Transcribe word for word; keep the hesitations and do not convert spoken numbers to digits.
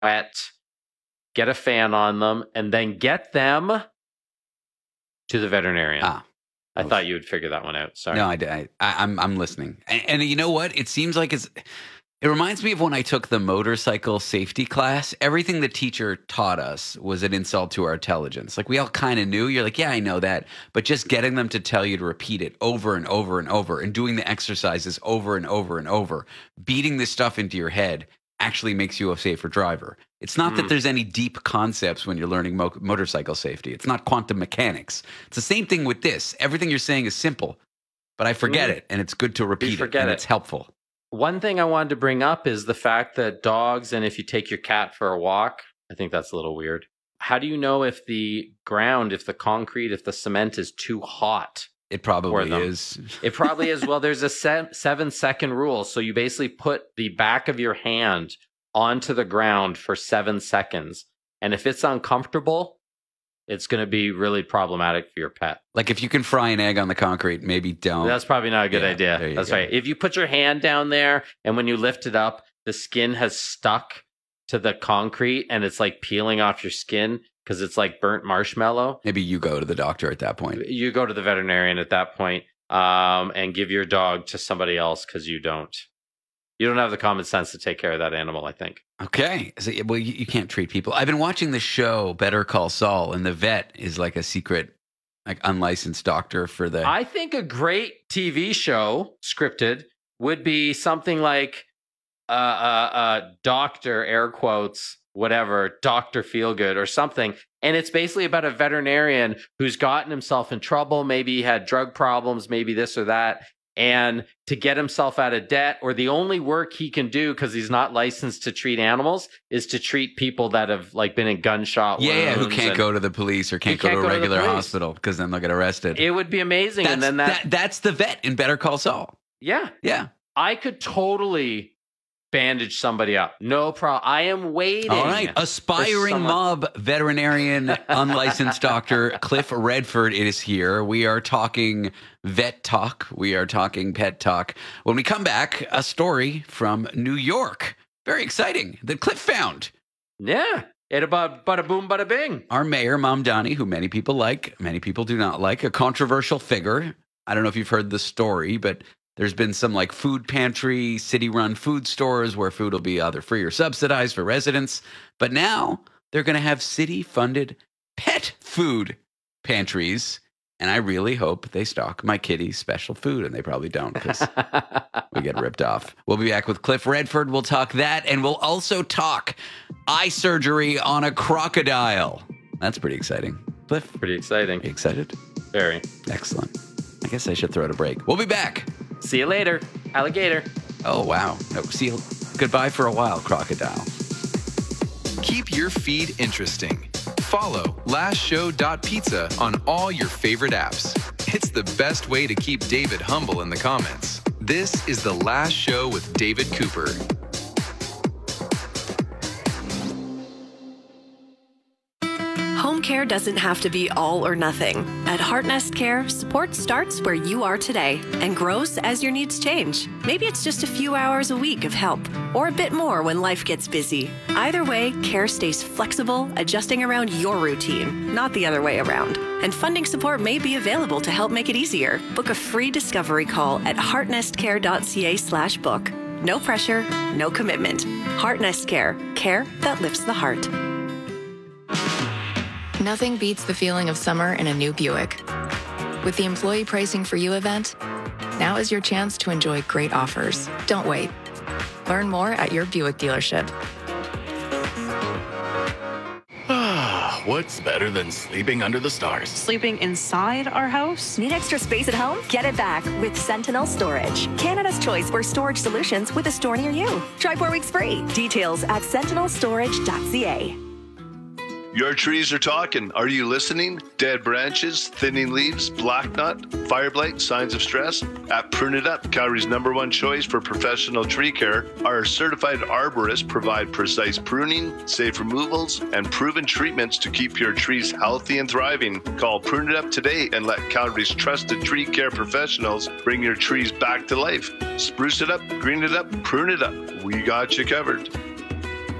wet, get a fan on them, and then get them to the veterinarian. Ah. I thought you would figure that one out. Sorry. No, I, I, I'm I'm listening. And, and you know what? It seems like it's. It reminds me of when I took the motorcycle safety class. Everything the teacher taught us was an insult to our intelligence. Like we all kind of knew. You're like, yeah, I know that. But just getting them to tell you to repeat it over and over and over and doing the exercises over and over and over, beating this stuff into your head actually makes you a safer driver. It's not mm. that there's any deep concepts when you're learning mo- motorcycle safety. It's not quantum mechanics. It's the same thing with this. Everything you're saying is simple, but I forget mm. it, and it's good to repeat it, and it. it's helpful. One thing I wanted to bring up is the fact that dogs, and if you take your cat for a walk, I think that's a little weird. How do you know if the ground, if the concrete, if the cement is too hot? It probably is. It probably is. Well, there's a se- seven second rule. So you basically put the back of your hand onto the ground for seven seconds. And if it's uncomfortable, it's going to be really problematic for your pet. Like if you can fry an egg on the concrete, maybe don't. That's probably not a good yeah, idea. That's go. right. If you put your hand down there and when you lift it up, the skin has stuck to the concrete and it's like peeling off your skin because it's like burnt marshmallow. Maybe you go to the doctor at that point. You go to the veterinarian at that point, um, and give your dog to somebody else because you don't. You don't have the common sense to take care of that animal, I think. Okay. So, well, you, you can't treat people. I've been watching the show Better Call Saul, and the vet is like a secret, like unlicensed doctor for the... I think a great T V show, scripted, would be something like uh, uh, uh, Doctor, air quotes, whatever, Doctor Feelgood or something. And it's basically about a veterinarian who's gotten himself in trouble. Maybe he had drug problems, maybe this or that. And to get himself out of debt, or the only work he can do because he's not licensed to treat animals, is to treat people that have like been in gunshot yeah, wounds. Yeah, who can't go to the police or can't go can't to a go regular to the hospital because then they'll get arrested. It would be amazing. That's, and then that, that that's the vet in Better Call Saul. Yeah. Yeah. I could totally bandage somebody up. No problem. I am waiting. All right. Aspiring mob veterinarian, unlicensed doctor Cliff Redford is here. We are talking vet talk. We are talking pet talk. When we come back, a story from New York. Very exciting that Cliff found. Yeah. It about bada boom, bada bing. Our mayor, Mamdani, who many people like, many people do not like, a controversial figure. I don't know if you've heard the story, but there's been some like food pantry, city-run food stores where food will be either free or subsidized for residents. But now they're going to have city-funded pet food pantries. And I really hope they stock my kitty's special food. And they probably don't because we get ripped off. We'll be back with Cliff Redford. We'll talk that. And we'll also talk eye surgery on a crocodile. That's pretty exciting. Cliff? Pretty exciting. Are you excited? Very. Excellent. I guess I should throw it a break. We'll be back. See you later, alligator. Oh, wow. No, see you. Goodbye for a while, crocodile. Keep your feed interesting. Follow last show dot pizza on all your favorite apps. It's the best way to keep David humble in the comments. This is The Last Show with David Cooper. Home care doesn't have to be all or nothing. At Heartnest Care, support starts where you are today and grows as your needs change. Maybe it's just a few hours a week of help, or a bit more when life gets busy. Either way, care stays flexible, adjusting around your routine, not the other way around. And funding support may be available to help make it easier. Book a free discovery call at heartnestcare dot c a slash book. No pressure, no commitment. Heartnest Care, care that lifts the heart. Nothing beats the feeling of summer in a new Buick. With the Employee Pricing for You event, now is your chance to enjoy great offers. Don't wait. Learn more at your Buick dealership. What's better than sleeping under the stars? Sleeping inside our house? Need extra space at home? Get it back with Sentinel Storage. Canada's choice for storage solutions with a store near you. Try four weeks free. Details at sentinel storage dot c a. Your trees are talking. Are you listening? Dead branches, thinning leaves, black knot, fire blight, signs of stress? At Prune It Up, Calgary's number one choice for professional tree care, our certified arborists provide precise pruning, safe removals, and proven treatments to keep your trees healthy and thriving. Call Prune It Up today and let Calgary's trusted tree care professionals bring your trees back to life. Spruce it up, green it up, prune it up. We got you covered.